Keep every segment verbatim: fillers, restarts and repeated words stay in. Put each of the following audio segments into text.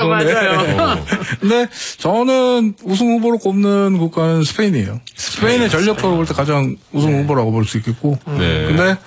맞아요. 근데 저는 우승 후보로 꼽는 국가는 스페인이에요. 스페인의 전력적으로 볼 때 가장 우승 네. 후보라고 볼 수 있겠고. 네. 근데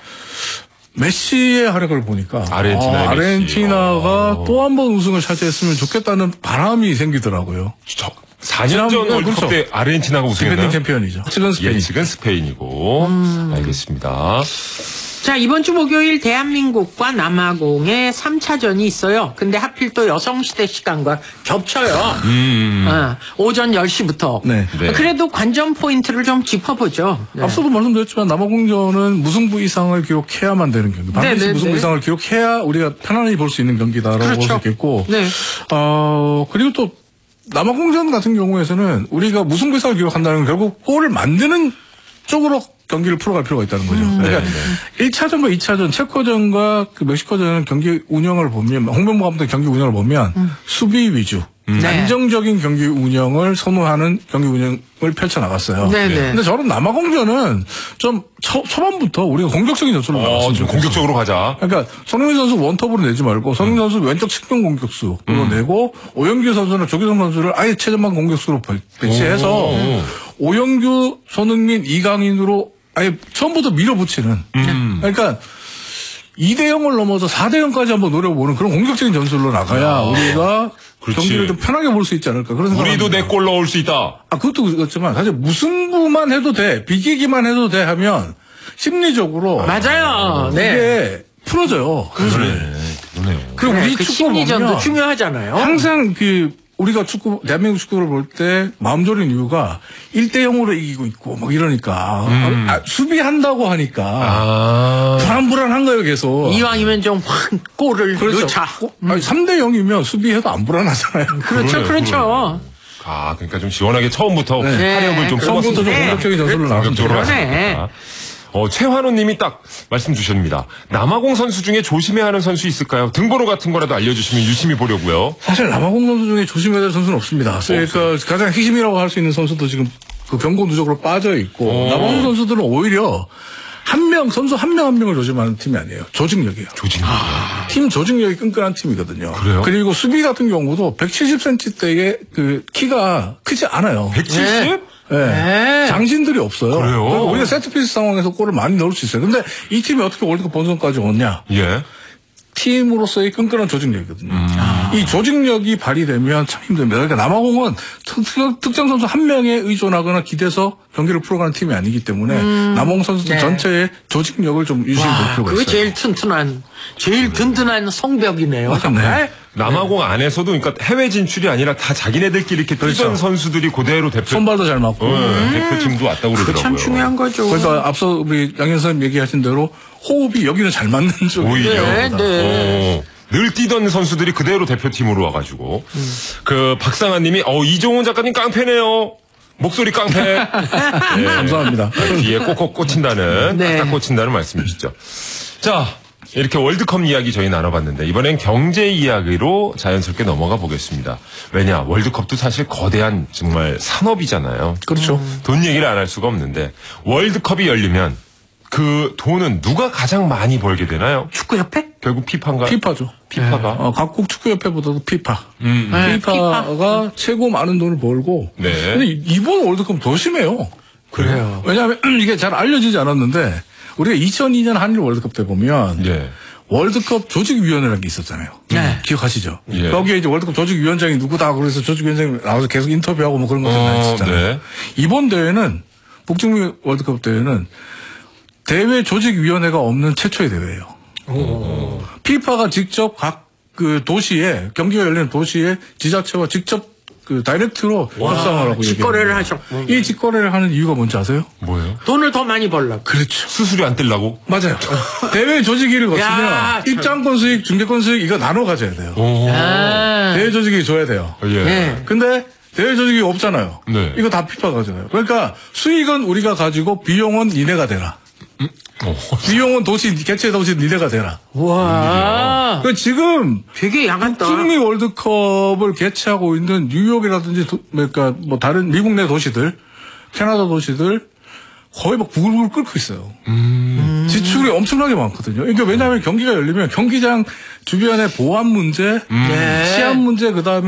메시의 활약을 보니까 아르헨티나 아, 아르헨티나가 또 한 번 우승을 차지했으면 좋겠다는 바람이 생기더라고요. 사 년 전 월드컵 그렇죠. 때 아르헨티나가 우승했나요? 디펜딩 챔피언이죠. 지금 스페인. 예측은 스페인이고. 음. 알겠습니다. 자, 이번 주 목요일 대한민국과 남아공의 삼 차전이 있어요. 근데 하필 또 여성시대 시간과 겹쳐요. 음. 어, 오전 열 시부터. 네. 네. 그래도 관전 포인트를 좀 짚어보죠. 네. 앞서도 말씀드렸지만 남아공전은 무승부 이상을 기록해야만 되는 경기. 반드시 네, 무승부 네. 이상을 기록해야 우리가 편안히 볼 수 있는 경기다라고 그렇죠. 볼 수 있겠고. 네. 어, 그리고 또 남아공전 같은 경우에서는 우리가 무승부 이상을 기록한다는 건 결국 골을 만드는 쪽으로 경기를 풀어갈 필요가 있다는 거죠. 음, 그러니까 네, 네. 일 차전과 이 차전, 체코전과 그 멕시코전은 경기 운영을 보면, 홍명보 감독의 경기 운영을 보면 음. 수비 위주, 음. 안정적인 경기 운영을 선호하는 경기 운영을 펼쳐나갔어요. 네네. 근데 저는 남아공전은 좀 초, 초반부터 우리가 공격적인 전술로 어, 나갔으면 좀 공격적으로 가자. 그러니까 손흥민 선수 원톱으로 내지 말고 손흥민 음. 선수 왼쪽 측면 공격수로 음. 내고 오영규 선수나 조기성 선수를 아예 최전방 공격수로 배치해서 오. 오영규, 손흥민, 이강인으로 아예 처음부터 밀어붙이는. 음. 그러니까 이 대 영을 넘어서 사 대 영까지 한번 노려보는 그런 공격적인 전술로 나가야 아. 우리가 그렇지. 경기를 좀 편하게 볼 수 있지 않을까 그런 생각. 우리도 내 골 넣을 수 있다. 아 그것도 그렇지만 사실 무승부만 해도 돼, 비기기만 해도 돼 하면 심리적으로 맞아요. 이게 네. 풀어져요. 그러네. 그러네요. 그리고 네, 우리 그 축구 심리전도 보면 중요하잖아요. 항상 그 우리가 축구 대한민국 축구를 볼 때 마음 졸인 이유가 일 대 영으로 이기고 있고 막 이러니까 음. 아, 수비한다고 하니까 아. 불안불안한 거예요 계속. 이왕이면 좀 확 골을 그렇죠. 넣자. 음. 아니, 삼 대 영이면 수비해도 안 불안하잖아요. 그렇죠, 그러네요, 그렇죠. 그러네요. 아, 그러니까 좀 시원하게 처음부터 네. 화력을 좀 처음부터 좀 공격적인 전술로 나가면 되겠다. 어, 최환우 님이 딱 말씀 주십니다. 남아공 선수 중에 조심해야 하는 선수 있을까요? 등번호 같은 거라도 알려주시면 유심히 보려고요. 사실 남아공 선수 중에 조심해야 될 선수는 없습니다. 그러니까 가장 핵심이라고 할 수 있는 선수도 지금 그 병고 누적으로 빠져 있고 오. 남아공 선수들은 오히려 한 명, 선수 한 명 한 명을 조심하는 팀이 아니에요. 조직력이에요. 조직력. 아. 팀 조직력이 끈끈한 팀이거든요. 그래요? 그리고 수비 같은 경우도 백칠십 센티미터대의 그 키가 크지 않아요. 백칠십? 네. 네. 네. 장신들이 없어요. 그래요? 우리가 세트피스 상황에서 골을 많이 넣을 수 있어요. 근데 이 팀이 어떻게 월드컵 본선까지 오냐? 예. 팀으로서의 끈끈한 조직력이거든요. 음. 이 조직력이 발휘되면 참 힘듭니다. 그러니까 남아공은 특, 특정 선수 한 명에 의존하거나 기대서 경기를 풀어가는 팀이 아니기 때문에 음. 남아공 선수들 네. 전체의 조직력을 좀 유지해 볼 필요가 있어요. 그게 제일 튼튼한, 제일 든든한 성벽이네요. 정말. 네. 남아공 안에서도 그러니까 해외 진출이 아니라 다 자기네들끼리 이렇게 그렇죠. 뛰던 선수들이 그대로 대표 손발도 잘 맞고 음. 대표팀도 왔다고 그러더라고요. 참 중요한 거죠. 그러니까 앞서 우리 양 선생님 얘기하신 대로 호흡이 여기는 잘 맞는 쪽이에요. 오히려 네, 네. 어, 늘 뛰던 선수들이 그대로 대표팀으로 와가지고 음. 그 박상아님이 어 이종훈 작가님 깡패네요. 목소리 깡패. 네. 감사합니다. 뒤에 꼭꼭 꽂힌다는 네. 딱딱 꽂힌다는 말씀이시죠. 자. 이렇게 월드컵 이야기 저희 나눠봤는데 이번엔 경제 이야기로 자연스럽게 넘어가 보겠습니다. 왜냐 월드컵도 사실 거대한 정말 산업이잖아요. 그렇죠. 음. 돈 얘기를 안 할 수가 없는데 월드컵이 열리면 그 돈은 누가 가장 많이 벌게 되나요? 축구협회? 결국 피파인가요? 피파죠. 피파가? 네. 어, 각국 축구협회보다도 피파. 음. 네, 피파가 피파. 최고 많은 돈을 벌고. 네. 근데 이번 월드컵 더 심해요. 그래요. 왜냐하면 이게 잘 알려지지 않았는데 우리가 이천이 년 한일 월드컵 때 보면 예. 월드컵 조직위원회라는 게 있었잖아요. 네. 기억하시죠? 예. 거기에 이제 월드컵 조직위원장이 누구다 그래서 조직위원장이 나와서 계속 인터뷰하고 뭐 그런 것들 어, 했었잖아요. 네. 이번 대회는 북중미 월드컵 대회는 대회 조직위원회가 없는 최초의 대회예요. 오. 피파가 직접 각 그 도시에 경기가 열리는 도시에 지자체와 직접 그 다이렉트로 협상을 하고 직거래를 하셨고 이 직거래를 하는 이유가 뭔지 아세요? 뭐예요? 돈을 더 많이 벌라고. 그렇죠. 수수료 안 떼려고? 맞아요. 대회 조직위를 거치면 야, 입장권 수익, 중계권 수익 이거 나눠 가져야 돼요. 아. 대회 조직위 줘야 돼요. 예. 네. 근데 대회 조직이 없잖아요. 네. 이거 다 피파 가져가요. 그러니까 수익은 우리가 가지고 비용은 니네가 대라. 음? 비용은 도시 개최 도시 니네가 되라. 와. 그 지금 되게 야간다. 북중미 월드컵을 개최하고 있는 뉴욕이라든지 도, 그러니까 뭐 다른 미국 내 도시들, 캐나다 도시들 거의 막 부글부글 끓고 있어요. 음. 지출이 엄청나게 많거든요. 그러니까 왜냐하면 경기가 열리면 경기장 주변의 보안 문제, 음. 치안 문제 그다음에